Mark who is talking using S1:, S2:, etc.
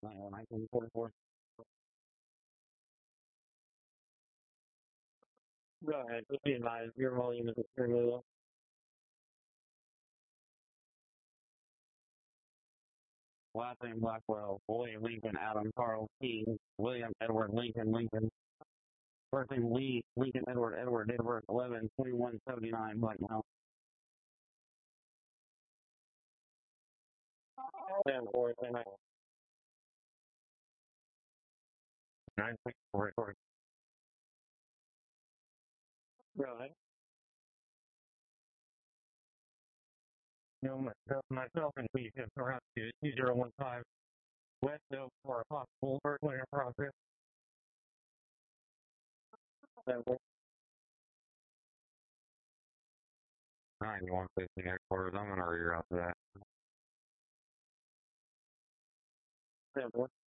S1: 1944. Go ahead. Just be advised, your volume is extremely low. Last name Blackwell, William Lincoln, Adam Carl King, William Edward Lincoln, Lincoln. First name Lee, Lincoln Edward, Edward, date of birth 11/21/79, Blackwell. And four, 964, record. Go ahead. No, myself and Chief have around 2015 West Oak for a possible burglary process. 9150 headquarters. I'm going to reroute that. 7